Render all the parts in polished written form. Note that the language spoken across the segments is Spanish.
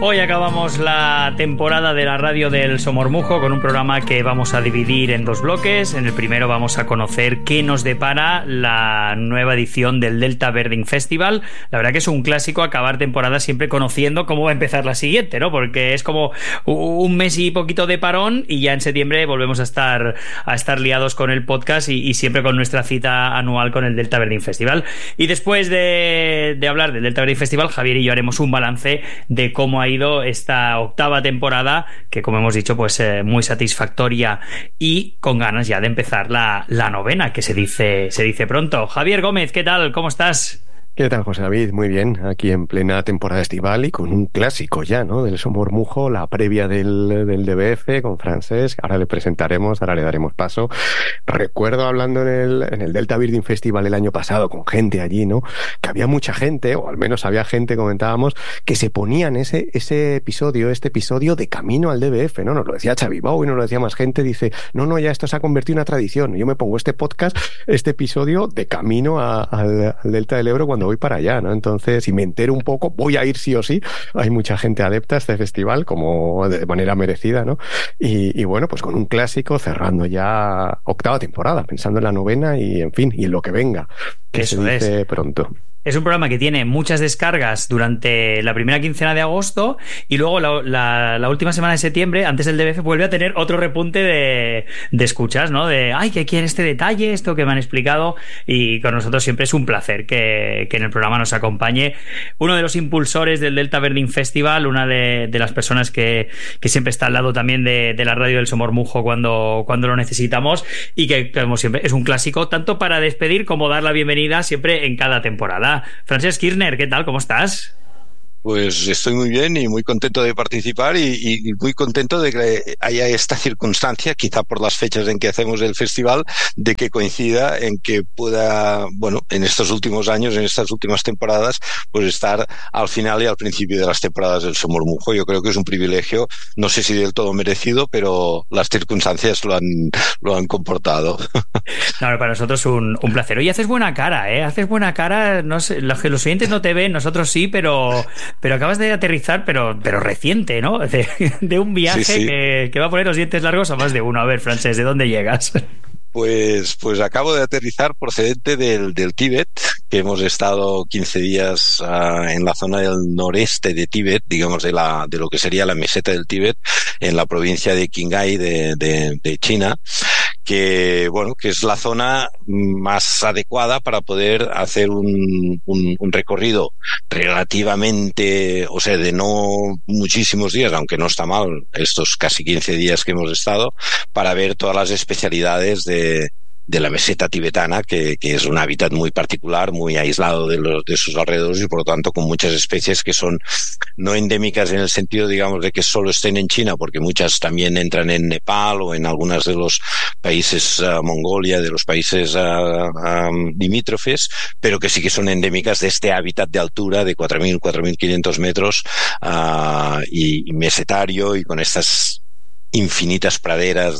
Hoy acabamos la temporada de la radio del Somormujo con un programa que vamos a dividir en dos bloques. En el primero vamos a conocer qué nos depara la nueva edición del Delta Birding Festival. La verdad que es un clásico acabar temporada siempre conociendo cómo va a empezar la siguiente, ¿no? Porque es como un mes y poquito de parón y ya en septiembre volvemos a estar liados con el podcast y siempre con nuestra cita anual con el Delta Birding Festival. Y después de hablar del Delta Birding Festival, Javier y yo haremos un balance de cómo ha ido esta octava temporada, que como hemos dicho, pues muy satisfactoria y con ganas ya de empezar la novena, que se dice pronto. Javier Gómez, ¿qué tal? ¿Cómo estás? ¿Qué tal, José David? Muy bien, aquí en plena temporada estival y con un clásico ya, ¿no? Del Somormujo, la previa del DBF con Francesc. Ahora le presentaremos, ahora le daremos paso. Recuerdo hablando en el Delta Birding Festival el año pasado con gente allí, ¿no? Que había mucha gente, o al menos había gente, comentábamos, que se ponían este episodio de camino al DBF, ¿no? Nos lo decía Xavi Bou y nos lo decía más gente. Dice, no, ya esto se ha convertido en una tradición. Yo me pongo este episodio de camino al Delta del Ebro cuando voy para allá, ¿no? Entonces, si me entero un poco, voy a ir sí o sí. Hay mucha gente adepta a este festival, como de manera merecida, ¿no? Y bueno, pues con un clásico cerrando ya octava temporada, pensando en la novena y, en fin, y en lo que venga, que eso se dice pronto. Es un programa que tiene muchas descargas durante la primera quincena de agosto y luego la última semana de septiembre, antes del DBF, vuelve a tener otro repunte de escuchas, ¿no? De, ay, que quiere este detalle, esto que me han explicado, y con nosotros siempre es un placer que en el programa nos acompañe uno de los impulsores del Delta Birding Festival, una de las personas que siempre está al lado también de la radio del Somormujo cuando lo necesitamos y que, como siempre, es un clásico tanto para despedir como dar la bienvenida siempre en cada temporada. Francesc Kirchner, ¿qué tal? ¿Cómo estás? Pues estoy muy bien y muy contento de participar y muy contento de que haya esta circunstancia, quizá por las fechas en que hacemos el festival, de que coincida en que pueda, bueno, en estos últimos años, en estas últimas temporadas, pues estar al final y al principio de las temporadas del Somormujo. Yo creo que es un privilegio, no sé si del todo merecido, pero las circunstancias lo han comportado. No, para nosotros un placer. Oye, haces buena cara, ¿eh? Haces buena cara, no sé, los oyentes no te ven, nosotros sí, pero acabas de aterrizar, pero reciente, ¿no? De un viaje sí. Que va a poner los dientes largos a más de uno. A ver, Francesc, ¿de dónde llegas? Pues acabo de aterrizar procedente del Tíbet, que hemos estado 15 días en la zona del noreste de Tíbet, digamos de lo que sería la meseta del Tíbet, en la provincia de Qinghai de China, que es la zona más adecuada para poder hacer un recorrido relativamente, o sea, de no muchísimos días, aunque no está mal estos casi 15 días que hemos estado, para ver todas las especialidades de la meseta tibetana, que es un hábitat muy particular, muy aislado de sus alrededores y por lo tanto con muchas especies que son no endémicas en el sentido, digamos, de que solo estén en China, porque muchas también entran en Nepal o en algunos de los países Mongolia, de los países limítrofes, pero que sí que son endémicas de este hábitat de altura de 4.000, 4.500 metros y mesetario, y con estas infinitas praderas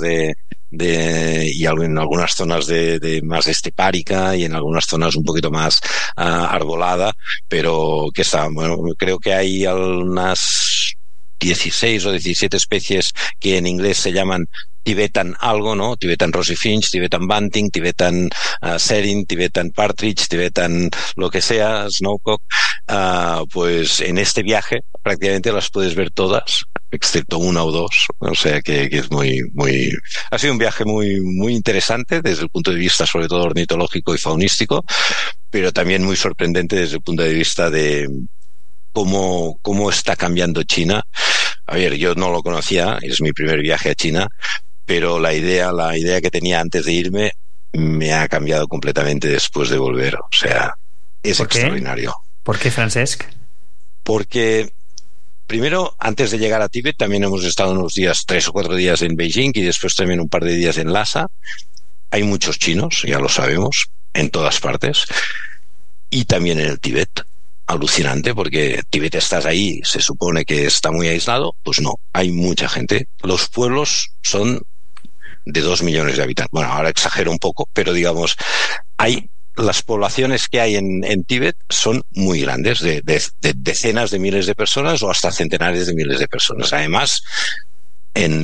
y en algunas zonas de más estepárica y en algunas zonas un poquito más arbolada, pero que está, bueno, creo que hay unas 16 o 17 especies que en inglés se llaman Tibetan algo, ¿no? Tibetan Rosy Finch, Tibetan Bunting, Tibetan Serin, Tibetan Partridge, Tibetan lo que sea, Snowcock. Pues en este viaje prácticamente las puedes ver todas, excepto una o dos. O sea que es ha sido un viaje muy interesante desde el punto de vista sobre todo ornitológico y faunístico, pero también muy sorprendente desde el punto de vista de cómo está cambiando China. A ver, yo no lo conocía, es mi primer viaje a China, pero la idea que tenía antes de irme me ha cambiado completamente después de volver. O sea, es extraordinario. ¿Por qué, Francesc? Porque primero, antes de llegar a Tíbet, también hemos estado unos días, 3 o 4 días en Beijing y después también un par de días en Lhasa. Hay muchos chinos, ya lo sabemos, en todas partes, y también en el Tíbet. Alucinante, porque Tíbet estás ahí, se supone que está muy aislado, pues no, hay mucha gente. Los pueblos son de 2 millones de habitantes. Bueno, ahora exagero un poco, pero digamos, hay las poblaciones que hay en Tíbet son muy grandes, de decenas de miles de personas o hasta centenares de miles de personas. Además, en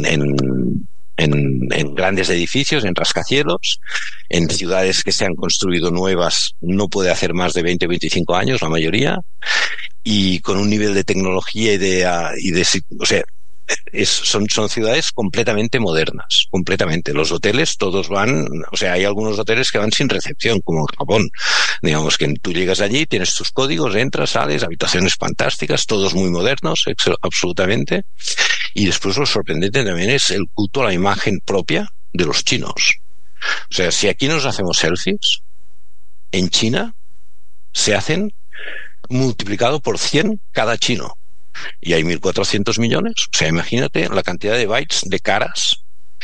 grandes edificios, en rascacielos, en ciudades que se han construido nuevas, no puede hacer más de 20 o 25 años la mayoría, y con un nivel de tecnología o sea, son ciudades completamente modernas, completamente. Los hoteles todos van, o sea, hay algunos hoteles que van sin recepción, como en Japón. Digamos que tú llegas allí, tienes tus códigos, entras, sales, habitaciones fantásticas, todos muy modernos, absolutamente. Y después lo sorprendente también es el culto a la imagen propia de los chinos. O sea, si aquí nos hacemos selfies, en China se hacen multiplicado por 100 cada chino. Y hay 1.400 millones. O sea, imagínate la cantidad de bytes de caras,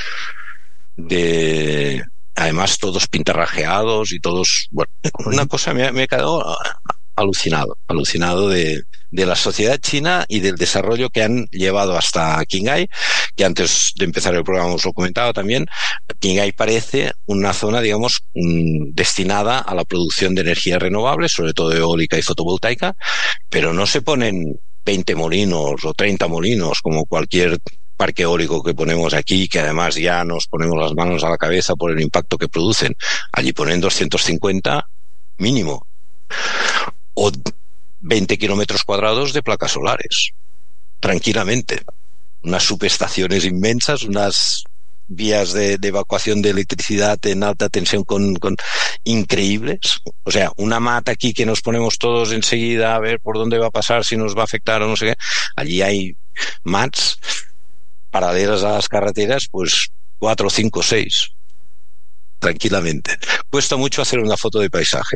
además todos pintarrajeados y todos... Bueno, una cosa, me he quedado alucinado de la sociedad china y del desarrollo que han llevado hasta Qinghai, que antes de empezar el programa os lo comentaba también. Qinghai parece una zona, digamos, destinada a la producción de energía renovable, sobre todo eólica y fotovoltaica, pero no se ponen 20 molinos o 30 molinos como cualquier parque eólico que ponemos aquí, que además ya nos ponemos las manos a la cabeza por el impacto que producen. Allí ponen 250 mínimo, o 20 kilómetros cuadrados de placas solares, tranquilamente. Unas subestaciones inmensas, unas vías de evacuación de electricidad en alta tensión con increíbles. O sea, una mata aquí que nos ponemos todos enseguida a ver por dónde va a pasar, si nos va a afectar o no sé qué. Allí hay mats paralelas a las carreteras, pues 4, 5, 6, tranquilamente. Cuesta mucho hacer una foto de paisaje.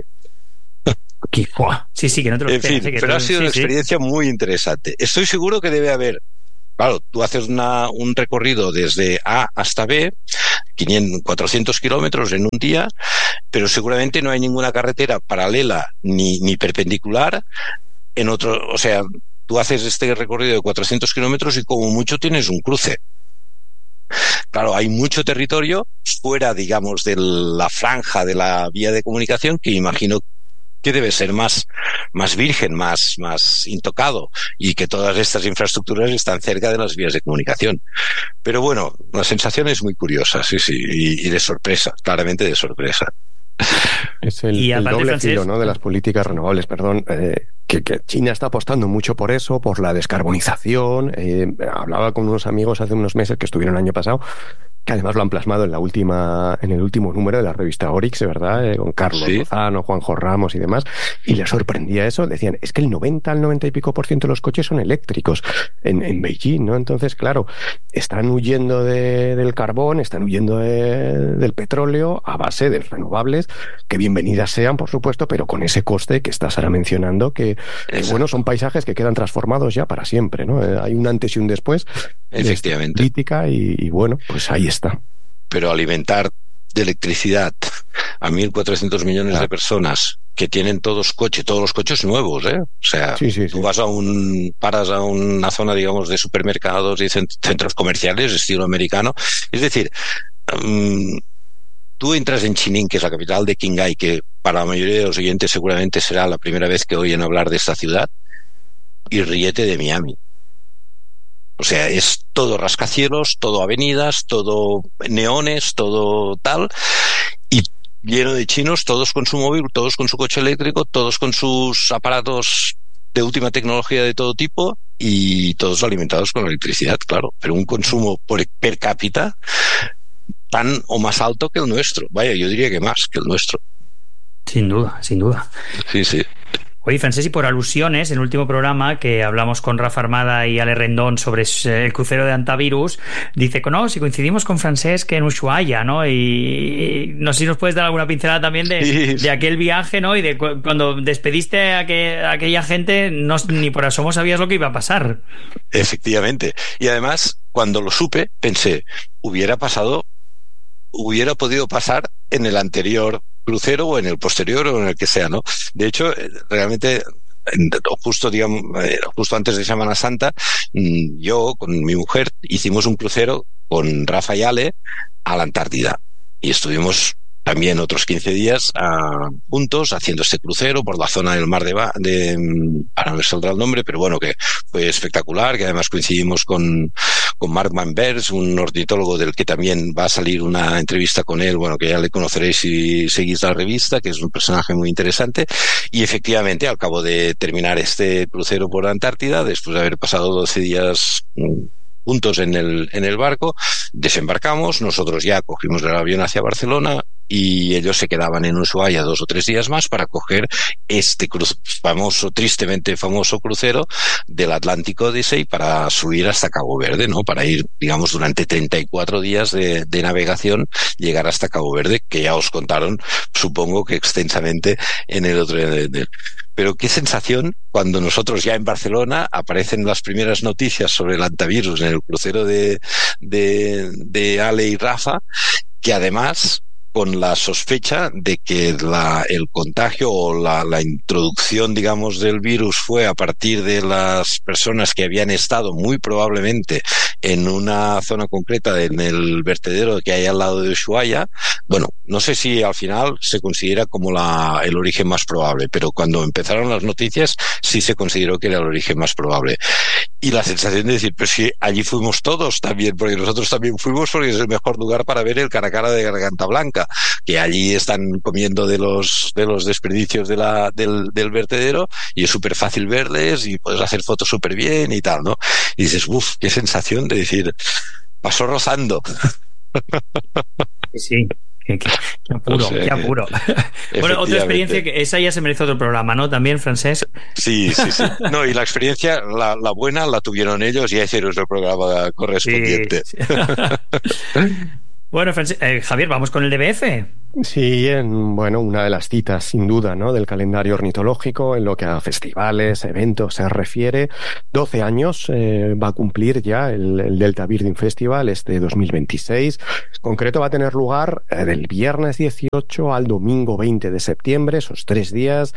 Sí, que no te lo esperas. En fin, pero ha sido una experiencia muy interesante. Estoy seguro que debe haber, claro, tú haces un recorrido desde A hasta B, 400 kilómetros en un día, pero seguramente no hay ninguna carretera paralela ni perpendicular en otro. O sea, tú haces este recorrido de 400 kilómetros y como mucho tienes un cruce. Claro, hay mucho territorio fuera, digamos, de la franja de la vía de comunicación, que imagino que debe ser más virgen, más intocado, y que todas estas infraestructuras están cerca de las vías de comunicación. Pero bueno, la sensación es muy curiosa, sí, y de sorpresa, claramente de sorpresa. Es el doble filo, ¿no?, de las políticas renovables, que China está apostando mucho por eso, por la descarbonización. Hablaba con unos amigos hace unos meses que estuvieron el año pasado, que además lo han plasmado en el último número de la revista Orix, ¿verdad? Con Carlos Lozano, Juanjo Ramos y demás, y les sorprendía eso. Decían, es que el 90 al 90 y pico % de los coches son eléctricos en Beijing, ¿no? Entonces, claro, están huyendo del carbón, están huyendo del petróleo a base de renovables, que bienvenidas sean, por supuesto, pero con ese coste que estás ahora mencionando, que bueno, son paisajes que quedan transformados ya para siempre, ¿no? Hay un antes y un después. Efectivamente. Política y bueno, pues ahí está. Pero alimentar de electricidad a 1.400 millones de personas que tienen todos los coches nuevos, ¿eh? O sea, tú vas paras a una zona, digamos, de supermercados y centros comerciales estilo americano. Es decir, tú entras en Chinín, que es la capital de Qinghai, que para la mayoría de los oyentes seguramente será la primera vez que oyen hablar de esta ciudad, y ríete de Miami. O sea, es todo rascacielos, todo avenidas, todo neones, todo tal, y lleno de chinos, todos con su móvil, todos con su coche eléctrico, todos con sus aparatos de última tecnología de todo tipo, y todos alimentados con electricidad, claro, pero un consumo per cápita tan o más alto que el nuestro. Vaya, yo diría que más que el nuestro. Sin duda. Sí. Oye, Francés, y por alusiones, en el último programa que hablamos con Rafa Armada y Ale Rendón sobre el crucero de Antivirus, dice que no, si coincidimos con Francés que en Ushuaia, ¿no? Y no sé si nos puedes dar alguna pincelada también de aquel viaje, ¿no? Y de cuando despediste a aquella gente, ni por asomo sabías lo que iba a pasar. Efectivamente. Y además, cuando lo supe, pensé, hubiera podido pasar en el anterior crucero o en el posterior o en el que sea, ¿no? De hecho, realmente, justo antes de Semana Santa, yo con mi mujer hicimos un crucero con Rafa y Ale a la Antártida, y estuvimos también otros 15 días juntos haciendo este crucero por la zona del mar ahora no me saldrá el nombre, pero bueno, que fue espectacular, que además coincidimos con Mark Van Beers, un ornitólogo del que también va a salir una entrevista con él, bueno, que ya le conoceréis si seguís la revista, que es un personaje muy interesante. Y efectivamente, al cabo de terminar este crucero por Antártida, después de haber pasado 12 días juntos en el barco, desembarcamos, nosotros ya cogimos el avión hacia Barcelona y ellos se quedaban en Ushuaia 2 o 3 días más para coger este tristemente famoso crucero del Atlántico Odyssey para subir hasta Cabo Verde, ¿no? Para ir, digamos, durante 34 días de navegación, llegar hasta Cabo Verde, que ya os contaron, supongo que extensamente en el otro. Pero qué sensación cuando nosotros ya en Barcelona aparecen las primeras noticias sobre el antivirus en el crucero de Ale y Rafa, que además con la sospecha de que el contagio o la introducción, digamos, del virus fue a partir de las personas que habían estado muy probablemente en una zona concreta en el vertedero que hay al lado de Ushuaia. Bueno, no sé si al final se considera como el origen más probable, pero cuando empezaron las noticias sí se consideró que era el origen más probable. Y la sensación de decir, pues sí, allí fuimos todos también, porque nosotros también fuimos, porque es el mejor lugar para ver el caracara de Garganta Blanca, que allí están comiendo de los desperdicios del vertedero y es súper fácil verles y puedes hacer fotos súper bien y tal, ¿no? Y dices, uff, qué sensación de decir, pasó rozando. Sí. Qué apuro, qué apuro. Bueno, otra experiencia que esa ya se merece otro programa, ¿no? También, Francesc. Sí. No, y la experiencia, la buena, la tuvieron ellos y ya hicieron el programa correspondiente. Sí. Bueno, Javier, vamos con el DBF. Sí, bueno, una de las citas, sin duda, ¿no?, del calendario ornitológico en lo que a festivales, eventos se refiere. 12 años va a cumplir ya el Delta Birding Festival, 2026. En concreto va a tener lugar del viernes 18 al domingo 20 de septiembre, esos 3 días,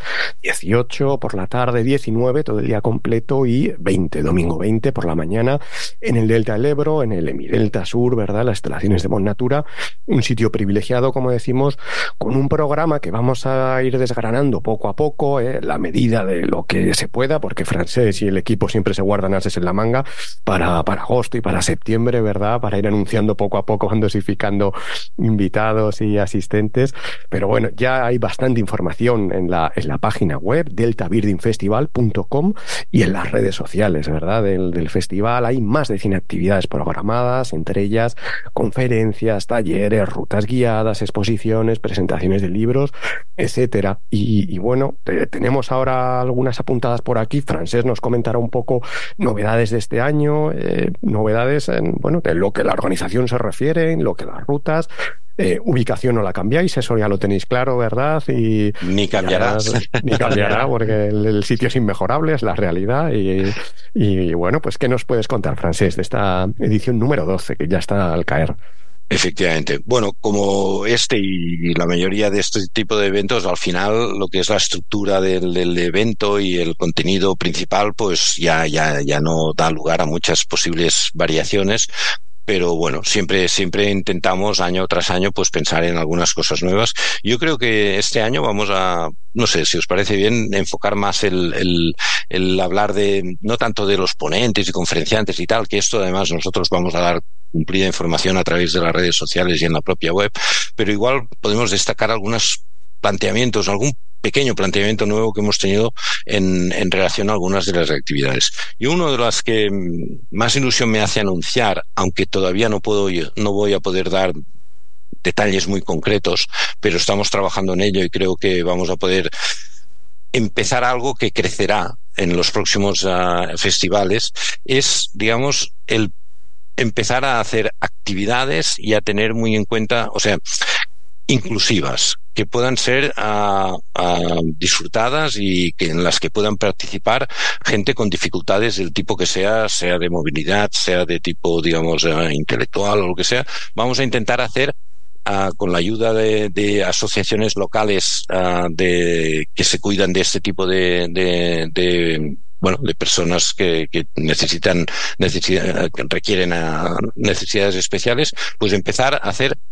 18 por la tarde, 19 todo el día completo y 20, domingo 20 por la mañana, en el Delta del Ebro, en el Hemidelta Sur, ¿verdad?, las instalaciones de Monnatura, un sitio privilegiado, como decimos, con un programa que vamos a ir desgranando poco a poco, la medida de lo que se pueda, porque Francesc y el equipo siempre se guardan ases en la manga para agosto y para septiembre, ¿verdad?, para ir anunciando poco a poco, van dosificando invitados y asistentes. Pero bueno, ya hay bastante información en la página web deltabirdingfestival.com y en las redes sociales, ¿verdad?, del festival. Hay más de 100 actividades programadas, entre ellas conferencias, talleres, rutas guiadas, exposiciones, presentaciones de libros, etcétera. Y bueno, tenemos ahora algunas apuntadas por aquí. Francesc nos comentará un poco novedades de este año, novedades en lo que la organización se refiere, en lo que las rutas. Ubicación no la cambiáis, eso ya lo tenéis claro, ¿verdad? Y ni cambiará. Ni cambiará, porque el sitio es inmejorable, es la realidad. Y bueno, pues ¿qué nos puedes contar, Francesc, de esta edición número 12, que ya está al caer? Efectivamente. Bueno, como y la mayoría de este tipo de eventos, al final lo que es la estructura del evento y el contenido principal, pues ya no da lugar a muchas posibles variaciones. Pero bueno, siempre intentamos año tras año pues pensar en algunas cosas nuevas. Yo creo que este año vamos a, no sé si os parece bien, enfocar más el hablar de, no tanto de los ponentes y conferenciantes y tal, que esto además nosotros vamos a dar cumplida información a través de las redes sociales y en la propia web, pero igual podemos destacar algunos planteamientos, algún pequeño planteamiento nuevo que hemos tenido en relación a algunas de las actividades. Y uno de las que más ilusión me hace anunciar, aunque todavía no voy a poder dar detalles muy concretos, pero estamos trabajando en ello y creo que vamos a poder empezar algo que crecerá en los próximos festivales, es, digamos, el empezar a hacer actividades y a tener muy en cuenta, o sea, inclusivas, que puedan ser disfrutadas y en las que puedan participar gente con dificultades del tipo que sea de movilidad, sea de tipo, digamos, intelectual o lo que sea. Vamos a intentar hacer con la ayuda de asociaciones locales que se cuidan de este tipo de personas que requieren necesidades especiales, pues empezar a hacer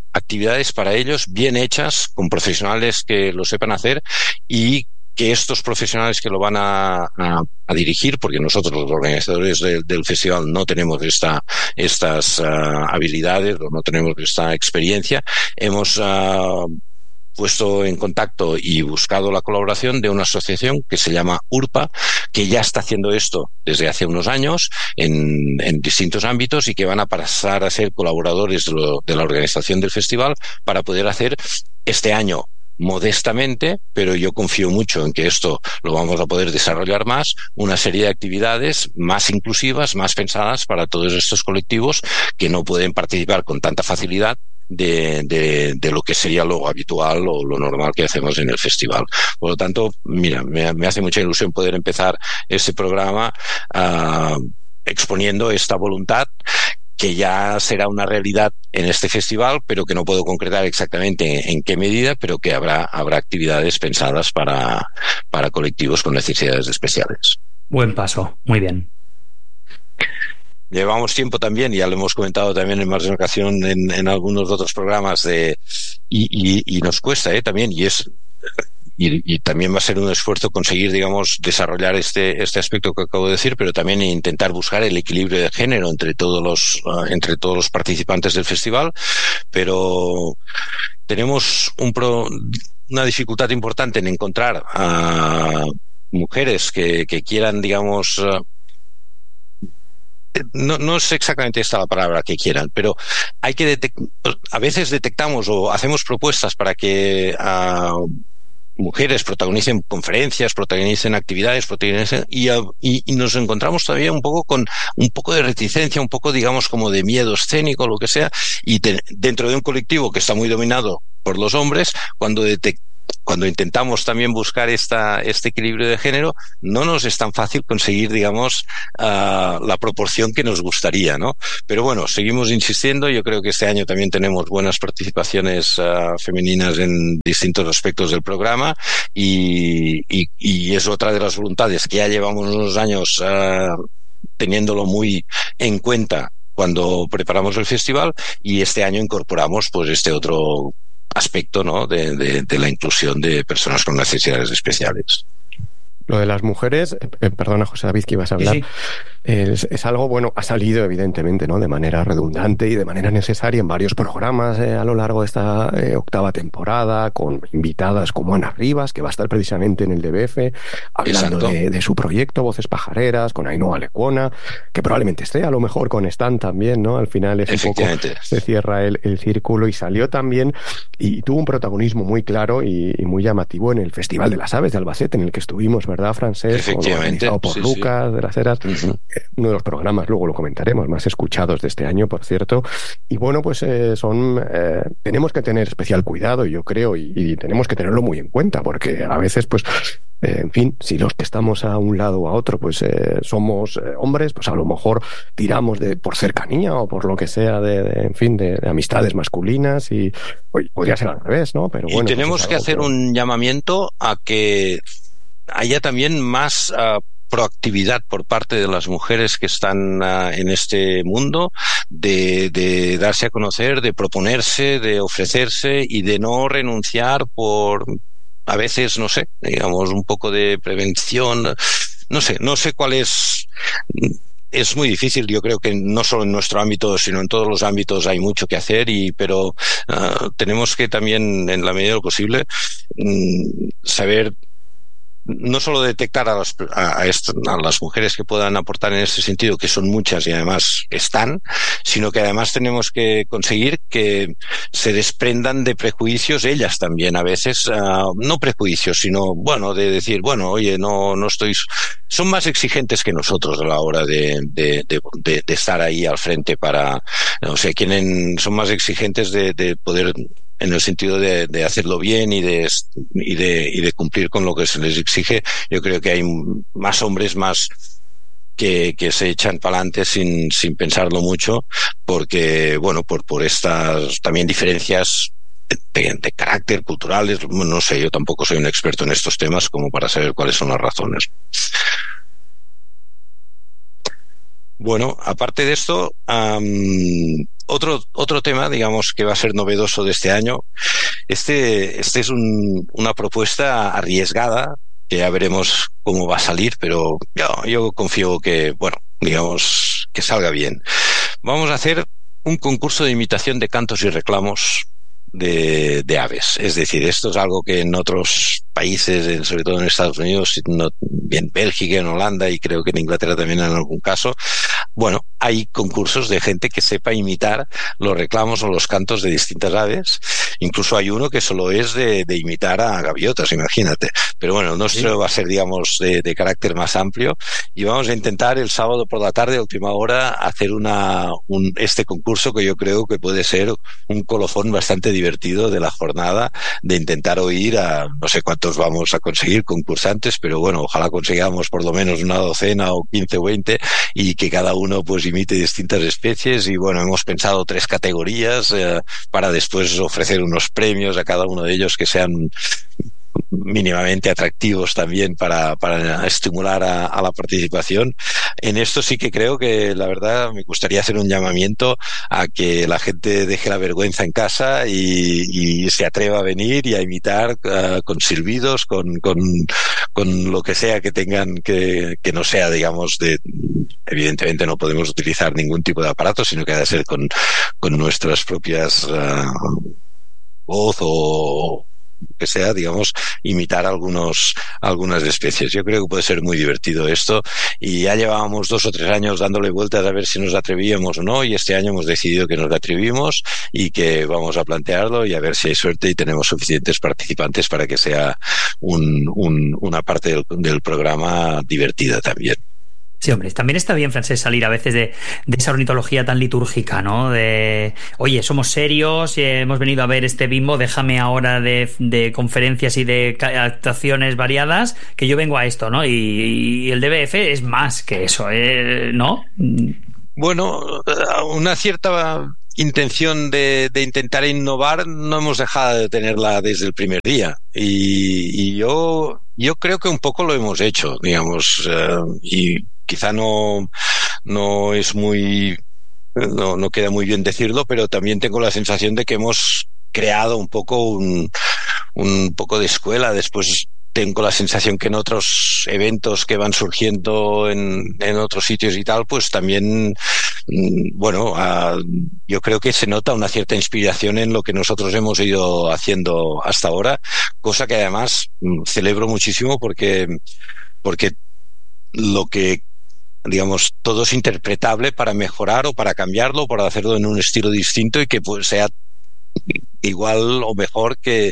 actividades para ellos bien hechas, con profesionales que lo sepan hacer y que estos profesionales que lo van a dirigir, porque nosotros los organizadores del festival no tenemos estas habilidades o no tenemos esta experiencia, hemos puesto en contacto y buscado la colaboración de una asociación que se llama URPA, que ya está haciendo esto desde hace unos años en distintos ámbitos y que van a pasar a ser colaboradores de la organización del festival para poder hacer este año modestamente, pero yo confío mucho en que esto lo vamos a poder desarrollar más, una serie de actividades más inclusivas, más pensadas para todos estos colectivos que no pueden participar con tanta facilidad de lo que sería lo habitual o lo normal que hacemos en el festival. Por lo tanto, mira, me hace mucha ilusión poder empezar este programa exponiendo esta voluntad que ya será una realidad en este festival, pero que no puedo concretar exactamente en qué medida, pero que habrá actividades pensadas para colectivos con necesidades especiales. Buen paso, muy bien. Llevamos tiempo también, ya lo hemos comentado también en más de una ocasión en algunos otros programas, y nos cuesta también, y también va a ser un esfuerzo conseguir, digamos, desarrollar este aspecto que acabo de decir, pero también intentar buscar el equilibrio de género entre todos los participantes del festival. Pero tenemos una dificultad importante en encontrar a mujeres que quieran, digamos, no es exactamente esta la palabra que quieran, pero hay que a veces detectamos o hacemos propuestas para que mujeres protagonicen conferencias, protagonicen actividades, y nos encontramos todavía un poco con un poco de reticencia, un poco, digamos, como de miedo escénico, lo que sea, y dentro de un colectivo que está muy dominado por los hombres, cuando intentamos también buscar este equilibrio de género, no nos es tan fácil conseguir, digamos, la proporción que nos gustaría, ¿no? Pero bueno, seguimos insistiendo. Yo creo que este año también tenemos buenas participaciones femeninas en distintos aspectos del programa y es otra de las voluntades que ya llevamos unos años teniéndolo muy en cuenta cuando preparamos el festival, y este año incorporamos pues este otro aspecto, ¿no?, de la inclusión de personas con necesidades especiales. Lo de las mujeres, perdona, José David, que ibas a hablar, sí. Es algo, bueno, ha salido evidentemente, ¿no?, de manera redundante y de manera necesaria en varios programas a lo largo de esta octava temporada, con invitadas como Ana Rivas, que va a estar precisamente en el DBF, hablando de su proyecto Voces Pajareras, con Ainhoa Lecuona, que probablemente esté a lo mejor con Stan también, ¿no? Al final es un poco, se cierra el círculo, y salió también y tuvo un protagonismo muy claro y muy llamativo en el Festival de las Aves de Albacete, en el que estuvimos, ¿verdad, Francesc? Organizado por Lucas de las Heras. Uh-huh. Uno de los programas, luego lo comentaremos, más escuchados de este año, por cierto. Y bueno, pues tenemos que tener especial cuidado, yo creo, y tenemos que tenerlo muy en cuenta, porque a veces, pues, en fin, si los que estamos a un lado o a otro, pues somos hombres, pues a lo mejor tiramos por cercanía o por lo que sea en fin, de amistades masculinas, y podría ser al revés, ¿no? Pero bueno, y tenemos que hacer un llamamiento a que haya también más proactividad por parte de las mujeres que están en este mundo, de darse a conocer, de proponerse, de ofrecerse y de no renunciar por, a veces, no sé, digamos, un poco de prevención. No sé cuál es. Es muy difícil. Yo creo que no solo en nuestro ámbito, sino en todos los ámbitos hay mucho que hacer, pero tenemos que también, en la medida de lo posible, saber no solo detectar a las mujeres que puedan aportar en este sentido, que son muchas y además están, sino que además tenemos que conseguir que se desprendan de prejuicios ellas también, a veces, no prejuicios, sino, bueno, de decir, bueno, oye, no estoy... Son más exigentes que nosotros a la hora de estar ahí al frente para... O sea, son más exigentes de poder... en el sentido de hacerlo bien y de cumplir con lo que se les exige. Yo creo que hay más hombres más que se echan para adelante sin pensarlo mucho, porque, bueno, por estas también diferencias de carácter culturales. No sé, yo tampoco soy un experto en estos temas como para saber cuáles son las razones. Bueno, aparte de esto, otro tema, digamos, que va a ser novedoso de este año. Este es una propuesta arriesgada, que ya veremos cómo va a salir, pero yo confío que, bueno, digamos, que salga bien. Vamos a hacer un concurso de imitación de cantos y reclamos de aves. Es decir, esto es algo que en otros países, sobre todo en Estados Unidos, en Bélgica, en Holanda y creo que en Inglaterra también en algún caso, bueno, hay concursos de gente que sepa imitar los reclamos o los cantos de distintas aves. Incluso hay uno que solo es de imitar a gaviotas, imagínate. Pero bueno, el nuestro va a ser, digamos, de carácter más amplio y vamos a intentar el sábado por la tarde, a última hora, hacer este concurso que yo creo que puede ser un colofón bastante divertido de la jornada, de intentar oír a no sé cuántos vamos a conseguir concursantes, pero bueno, ojalá consigamos por lo menos una docena o 15 o 20 y que cada uno pues imite distintas especies. Y bueno, hemos pensado 3 categorías para después ofrecer unos premios a cada uno de ellos que sean mínimamente atractivos también para estimular a la participación. En esto sí que creo que, la verdad, me gustaría hacer un llamamiento a que la gente deje la vergüenza en casa y se atreva a venir y a imitar con silbidos, con lo que sea que tengan, que no sea, digamos, evidentemente no podemos utilizar ningún tipo de aparato, sino que ha de ser con nuestras propias voz o que sea, digamos, imitar algunas especies. Yo creo que puede ser muy divertido esto y ya llevábamos 2 o 3 años dándole vueltas a ver si nos atrevíamos o no, y este año hemos decidido que nos atrevimos y que vamos a plantearlo y a ver si hay suerte y tenemos suficientes participantes para que sea una parte del programa divertida también. Sí, hombre, también está bien, Francesc, salir a veces de esa ornitología tan litúrgica, ¿no? De, oye, somos serios, hemos venido a ver este Bimbo, déjame ahora de conferencias y de actuaciones variadas, que yo vengo a esto, ¿no? Y el DBF es más que eso, ¿no? Bueno, una cierta intención de intentar innovar no hemos dejado de tenerla desde el primer día y yo creo que un poco lo hemos hecho, digamos, y quizá no es muy, no queda muy bien decirlo, pero también tengo la sensación de que hemos creado un poco un poco de escuela. Después tengo la sensación que en otros eventos que van surgiendo en otros sitios y tal, pues también, bueno, yo creo que se nota una cierta inspiración en lo que nosotros hemos ido haciendo hasta ahora, cosa que además celebro muchísimo porque lo que, digamos, todo es interpretable para mejorar o para cambiarlo, o para hacerlo en un estilo distinto y que pues sea igual o mejor que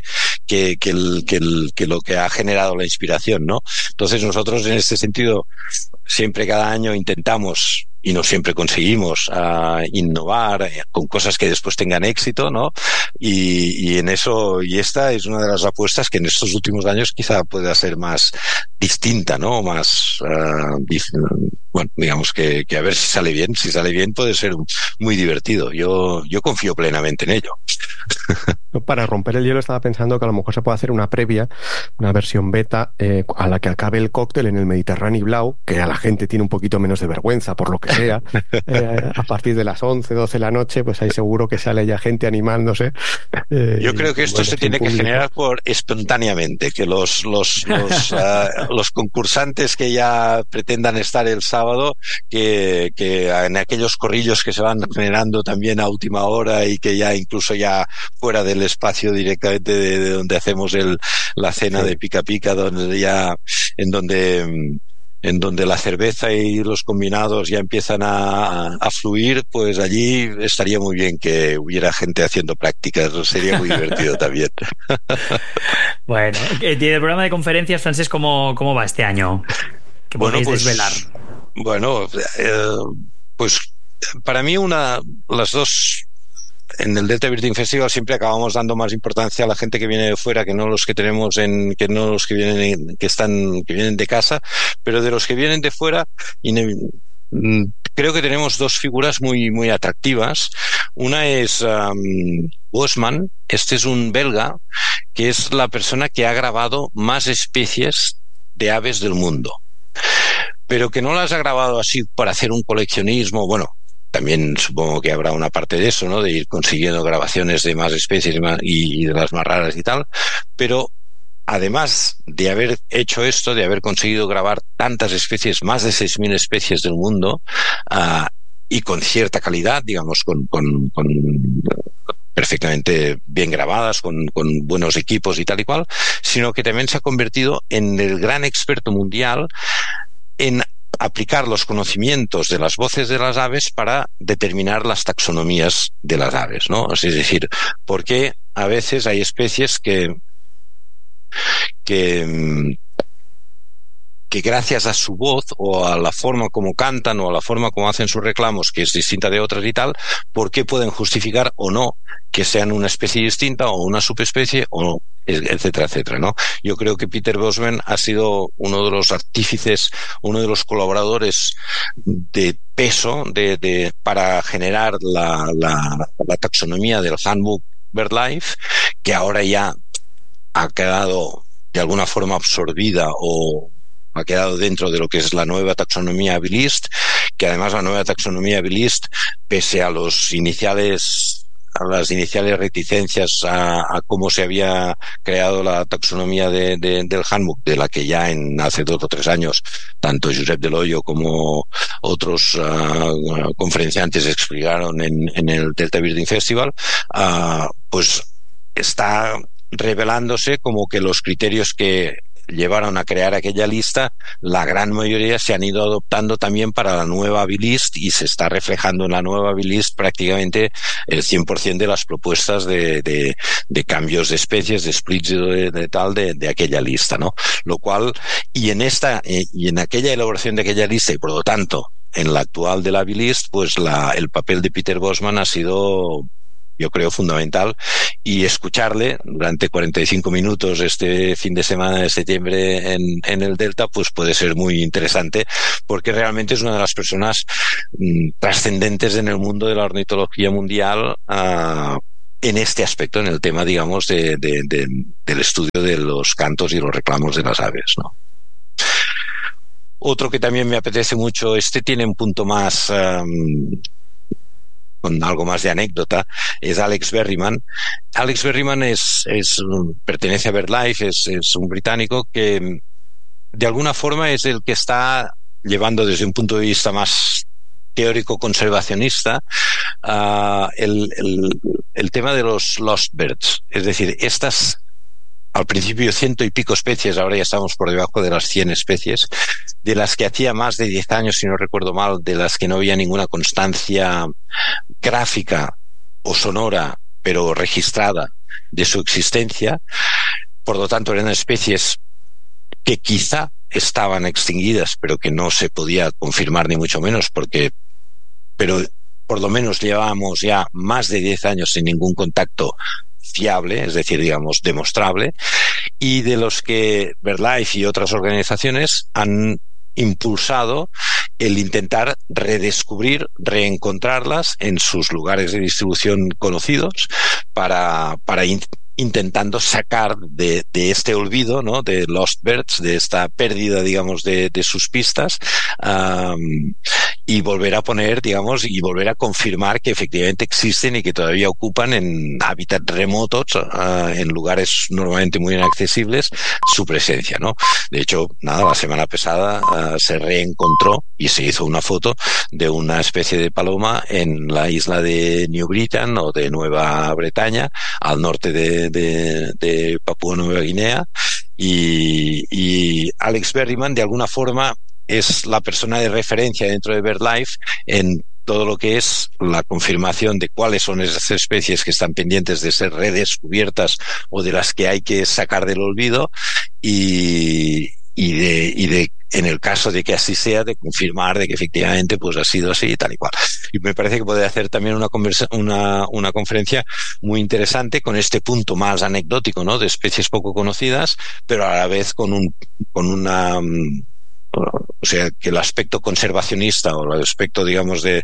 lo que ha generado la inspiración, ¿no? Entonces nosotros en este sentido siempre cada año intentamos, y no siempre conseguimos, innovar con cosas que después tengan éxito, ¿no? Y en eso, y esta es una de las apuestas que en estos últimos años quizá pueda ser más distinta, ¿no? Más, bueno, digamos que a ver si sale bien. Si sale bien puede ser muy divertido. Yo confío plenamente en ello. Para romper el hielo estaba pensando que a lo mejor se puede hacer una previa, una versión beta, a la que acabe el cóctel en el Mediterráneo Blau, que a la gente tiene un poquito menos de vergüenza, por lo que sea. A partir de las 11, 12 de la noche, pues ahí seguro que sale ya gente animándose. Yo creo que esto se tiene que generar espontáneamente, que los concursantes que ya pretendan estar el sábado, que en aquellos corrillos que se van generando también a última hora y que ya incluso ya fuera del espacio directamente de donde hacemos la cena de pica pica, en donde la cerveza y los combinados ya empiezan a fluir, pues allí estaría muy bien que hubiera gente haciendo prácticas, sería muy divertido también. Bueno, el programa de conferencias, Francesc, ¿cómo va este año? ¿Qué podéis desvelar? Bueno, pues para mí las dos. En el Delta Birding Festival siempre acabamos dando más importancia a la gente que viene de fuera que no los que tenemos que no los que vienen que vienen de casa, pero de los que vienen de fuera creo que tenemos 2 figuras muy muy atractivas. Una es Bosman. Este es un belga que es la persona que ha grabado más especies de aves del mundo, pero que no las ha grabado así para hacer un coleccionismo. Bueno, también supongo que habrá una parte de eso, ¿no? De ir consiguiendo grabaciones de más especies y de las más raras y tal, pero además de haber hecho esto, de haber conseguido grabar tantas especies, más de 6.000 especies del mundo, y con cierta calidad, digamos, con perfectamente bien grabadas, con buenos equipos y tal y cual, sino que también se ha convertido en el gran experto mundial en aplicar los conocimientos de las voces de las aves para determinar las taxonomías de las aves, ¿no? Es decir, porque a veces hay especies que gracias a su voz o a la forma como cantan o a la forma como hacen sus reclamos, que es distinta de otras y tal, ¿por qué pueden justificar o no que sean una especie distinta o una subespecie o etcétera, etcétera, ¿no? Yo creo que Peter Bosman ha sido uno de los artífices, uno de los colaboradores de peso para generar la taxonomía del Handbook BirdLife, que ahora ya ha quedado de alguna forma absorbida o ha quedado dentro de lo que es la nueva taxonomía Abilist, que además la nueva taxonomía Abilist, pese a las iniciales reticencias a cómo se había creado la taxonomía del Handbook, de la que ya hace 2 o 3 años tanto Josep Del Hoyo como otros conferenciantes explicaron en el Delta Birding Festival, pues está revelándose como que los criterios que llevaron a crear aquella lista, la gran mayoría se han ido adoptando también para la nueva Abilist, y se está reflejando en la nueva Abilist prácticamente el 100% de las propuestas de cambios de especies, de splits de aquella lista, ¿no? Lo cual, y en aquella elaboración de aquella lista, y por lo tanto en la actual de la Abilist, pues el papel de Peter Bosman ha sido, yo creo, fundamental, y escucharle durante 45 minutos este fin de semana de septiembre en el Delta, pues puede ser muy interesante, porque realmente es una de las personas trascendentes en el mundo de la ornitología mundial en este aspecto, en el tema, digamos, del estudio de los cantos y los reclamos de las aves, ¿no? Otro que también me apetece mucho, tiene un punto más con algo más de anécdota, es Alex Berryman. Alex Berryman pertenece a BirdLife, es un británico que de alguna forma es el que está llevando desde un punto de vista más teórico conservacionista el tema de los lost birds, es decir, estas al principio 100 y pico especies, ahora ya estamos por debajo de las 100 especies, de las que hacía más de 10 años, si no recuerdo mal, de las que no había ninguna constancia gráfica o sonora, pero registrada, de su existencia. Por lo tanto, eran especies que quizá estaban extinguidas, pero que no se podía confirmar ni mucho menos, pero por lo menos llevábamos ya más de 10 años sin ningún contacto fiable, es decir, digamos, demostrable, y de los que BirdLife y otras organizaciones han impulsado el intentar redescubrir, reencontrarlas en sus lugares de distribución conocidos para intentando sacar de este olvido, ¿no?, de Lost Birds, de esta pérdida, digamos, de sus pistas, y volver a poner, digamos, y volver a confirmar que efectivamente existen y que todavía ocupan en hábitats remotos, en lugares normalmente muy inaccesibles, su presencia, ¿no? De hecho, la semana pasada se reencontró y se hizo una foto de una especie de paloma en la isla de New Britain o de Nueva Bretaña, al norte de Papúa Nueva Guinea, y Alex Berryman de alguna forma es la persona de referencia dentro de BirdLife en todo lo que es la confirmación de cuáles son esas especies que están pendientes de ser redescubiertas o de las que hay que sacar del olvido, y en el caso de que así sea, de confirmar de que efectivamente pues ha sido así y tal y cual. Y me parece que puede hacer también una conferencia muy interesante con este punto más anecdótico, ¿no?, de especies poco conocidas, pero a la vez o sea, que el aspecto conservacionista o el aspecto, digamos, de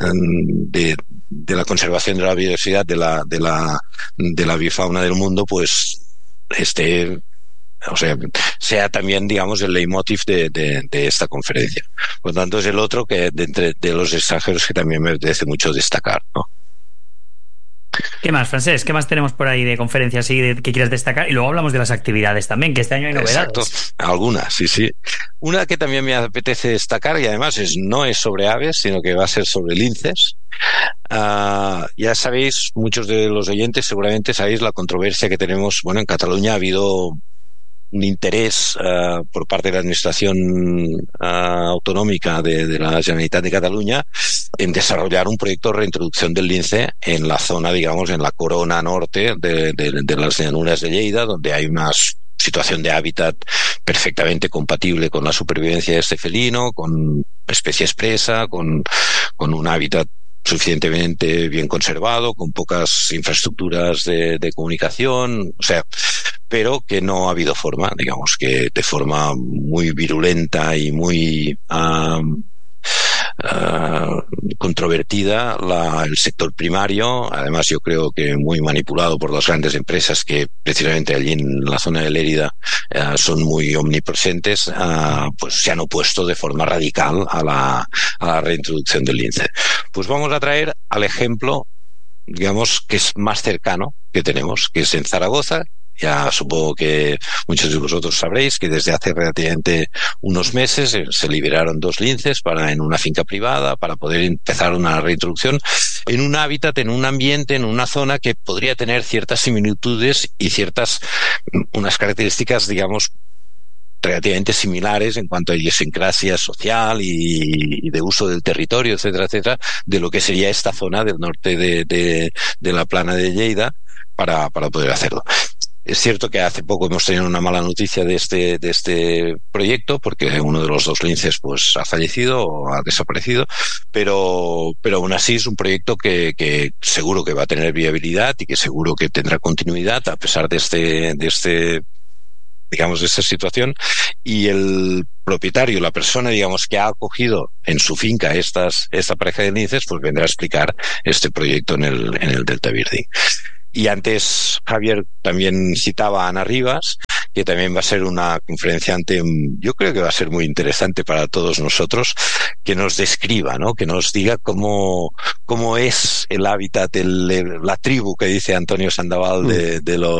la conservación de la biodiversidad de la bifauna del mundo, pues esté o sea también, digamos, el leitmotiv de esta conferencia. Por lo tanto, es el otro que de los extranjeros que también me apetece mucho destacar, ¿no? ¿Qué más, Francesc? ¿Qué más tenemos por ahí de conferencias que quieras destacar? Y luego hablamos de las actividades también, que este año hay novedades. Exacto, algunas, sí. Una que también me apetece destacar, y además no es sobre aves, sino que va a ser sobre linces. Ya sabéis, muchos de los oyentes seguramente sabéis la controversia que tenemos. Bueno, en Cataluña ha habido un interés por parte de la administración autonómica de la Generalitat de Cataluña en desarrollar un proyecto de reintroducción del lince en la zona, digamos, en la corona norte de las llanuras de Lleida, donde hay una situación de hábitat perfectamente compatible con la supervivencia de este felino, con especie expresa, con un hábitat suficientemente bien conservado, con pocas infraestructuras de comunicación, pero que no ha habido forma, digamos que de forma muy virulenta y muy controvertida, el sector primario, además yo creo que muy manipulado por las grandes empresas que precisamente allí en la zona de Lérida son muy omnipresentes, pues se han opuesto de forma radical a la reintroducción del lince. Pues vamos a traer al ejemplo, digamos, que es más cercano que tenemos, que es en Zaragoza. Ya supongo que muchos de vosotros sabréis que desde hace relativamente unos meses se liberaron 2 linces en una finca privada para poder empezar una reintroducción en un hábitat, en un ambiente, en una zona que podría tener ciertas similitudes y unas características, digamos, relativamente similares en cuanto a idiosincrasia social y de uso del territorio, etcétera, etcétera, de lo que sería esta zona del norte de la plana de Lleida para poder hacerlo. Es cierto que hace poco hemos tenido una mala noticia de este proyecto, porque uno de los 2 linces pues ha fallecido o ha desaparecido, pero aún así es un proyecto que seguro que va a tener viabilidad y que seguro que tendrá continuidad a pesar de esta situación, y el propietario, la persona, digamos, que ha acogido en su finca esta pareja de linces, pues vendrá a explicar este proyecto en el Delta Birding. Y antes Javier también citaba a Ana Rivas, que también va a ser una conferenciante, yo creo que va a ser muy interesante para todos nosotros, que nos describa, ¿no? Que nos diga cómo es el hábitat, la tribu que dice Antonio Sandoval de los